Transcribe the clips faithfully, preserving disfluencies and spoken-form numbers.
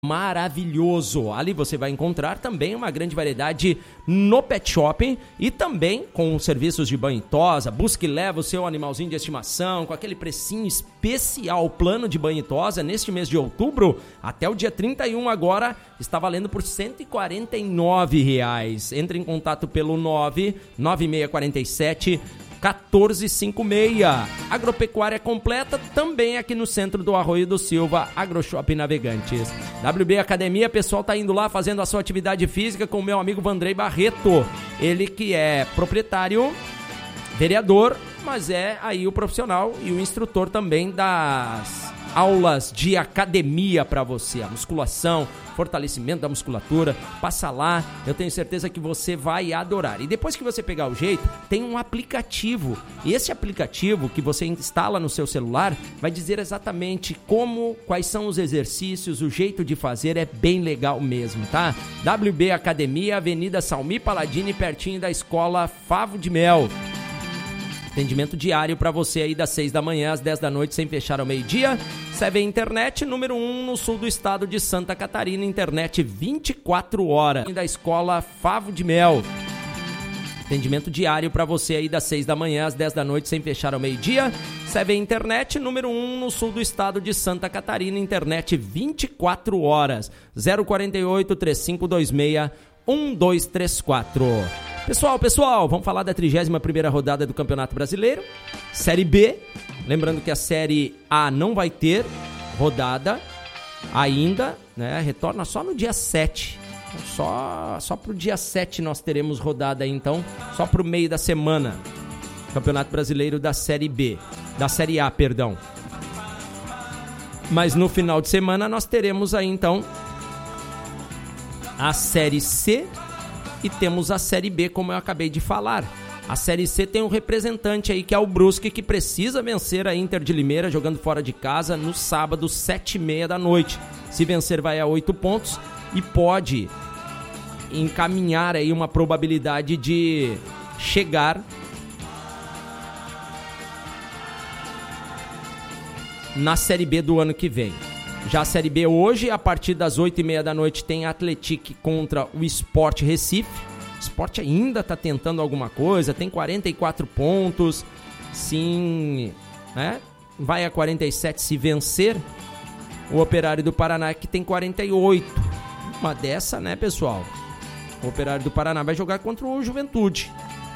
maravilhoso. Ali você vai encontrar também uma grande variedade no pet shopping e também com serviços de banho e tosa. Busque e leva o seu animalzinho de estimação com aquele precinho especial. Plano de banho e tosa neste mês de outubro até o dia trinta e um agora está valendo por cento e quarenta e nove reais. Entre em contato pelo nove nove seis quatro sete quatorze cinquenta e seis. Agropecuária completa também aqui no centro do Arroio do Silva, AgroShop Navegantes. W B Academia, pessoal tá indo lá fazendo a sua atividade física com o meu amigo Vandrei Barreto. Ele que é proprietário, vereador, mas é aí o profissional e o instrutor também das aulas de academia para você, a musculação, fortalecimento da musculatura. Passa lá, eu tenho certeza que você vai adorar. E depois que você pegar o jeito, tem um aplicativo. E esse aplicativo que você instala no seu celular vai dizer exatamente como, quais são os exercícios, o jeito de fazer, é bem legal mesmo, tá? W B Academia, Avenida Salmi Paladini, pertinho da Escola Favo de Mel. Atendimento diário para você aí das seis da manhã às dez da noite, sem fechar ao meio-dia. Seven Internet, número um no sul do estado de Santa Catarina. Internet vinte e quatro horas. Da Escola Favo de Mel. Atendimento diário para você aí das seis da manhã às dez da noite, sem fechar ao meio-dia. Seven Internet, número um no sul do estado de Santa Catarina. Internet vinte e quatro horas. zero quatro oito, três cinco dois seis, um dois três quatro. Pessoal, pessoal, vamos falar da trigésima primeira rodada do Campeonato Brasileiro, Série B. Lembrando que a Série A não vai ter rodada ainda, né? Retorna só no dia sete. Só, só pro dia sete nós teremos rodada aí, então, só pro meio da semana. Campeonato Brasileiro da Série B, da Série A, perdão. Mas no final de semana nós teremos aí, então, a Série C. E temos a Série B, como eu acabei de falar. A Série C tem um representante aí, que é o Brusque, que precisa vencer a Inter de Limeira, jogando fora de casa, no sábado, sete e meia da noite. Se vencer, vai a oito pontos e pode encaminhar aí uma probabilidade de chegar na Série B do ano que vem. Já a Série B hoje, a partir das oito e meia da noite, tem Atlético contra o Sport Recife. O Sport ainda está tentando alguma coisa, tem quarenta e quatro pontos. Sim, né? Vai a quarenta e sete se vencer. O Operário do Paraná, que tem quarenta e oito. Uma dessa, né, pessoal? O Operário do Paraná vai jogar contra o Juventude.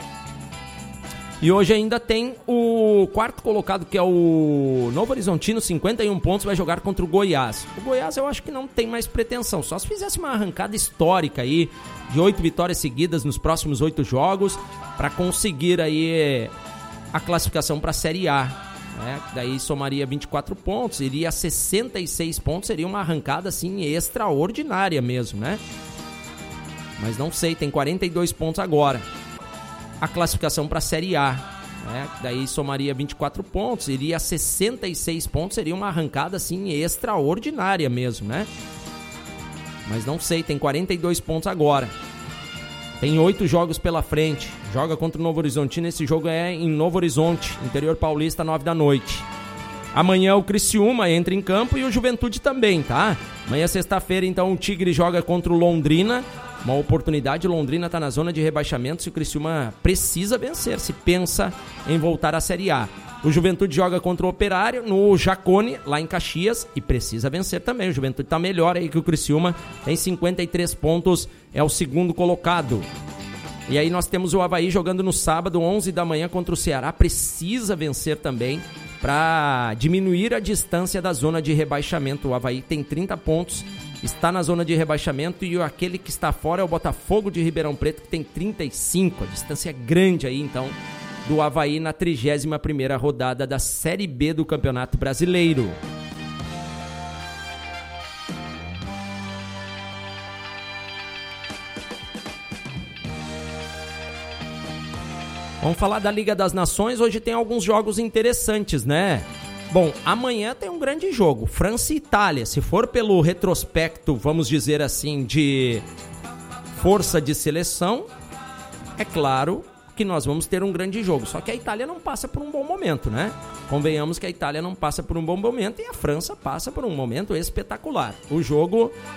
E hoje ainda tem o quarto colocado, que é o Novo Horizontino, cinquenta e um pontos, vai jogar contra o Goiás. O Goiás eu acho que não tem mais pretensão, só se fizesse uma arrancada histórica aí, de oito vitórias seguidas nos próximos oito jogos, para conseguir aí a classificação para a Série A. Né? Daí somaria vinte e quatro pontos, iria a sessenta e seis pontos, seria uma arrancada assim extraordinária mesmo, né? Mas não sei, tem quarenta e dois pontos agora. A classificação para a Série A, né? Daí somaria vinte e quatro pontos, iria a sessenta e seis pontos, seria uma arrancada assim extraordinária mesmo, né? Mas não sei, tem quarenta e dois pontos agora. Tem oito jogos pela frente. Joga contra o Novo Horizontino, esse jogo é em Novo Horizonte, interior paulista, nove da noite. Amanhã o Criciúma entra em campo e o Juventude também, tá? Amanhã, sexta-feira, então, o Tigre joga contra o Londrina. Uma oportunidade, Londrina está na zona de rebaixamento, se o Criciúma precisa vencer, se pensa em voltar à Série A. O Juventude joga contra o Operário no Jacone, lá em Caxias, e precisa vencer também. O Juventude está melhor aí que o Criciúma, tem cinquenta e três pontos, é o segundo colocado. E aí nós temos o Avaí jogando no sábado, onze da manhã, contra o Ceará, precisa vencer também para diminuir a distância da zona de rebaixamento. O Avaí tem trinta pontos, está na zona de rebaixamento, e aquele que está fora é o Botafogo de Ribeirão Preto, que tem trinta e cinco. A distância é grande aí, então, do Avaí na trigésima primeira rodada da Série B do Campeonato Brasileiro. Vamos falar da Liga das Nações. Hoje tem alguns jogos interessantes, né? Bom, amanhã tem um grande jogo, França e Itália. Se for pelo retrospecto, vamos dizer assim, de força de seleção, é claro que nós vamos ter um grande jogo. Só que a Itália não passa por um bom momento, né? Convenhamos que a Itália não passa por um bom momento e a França passa por um momento espetacular. O jogo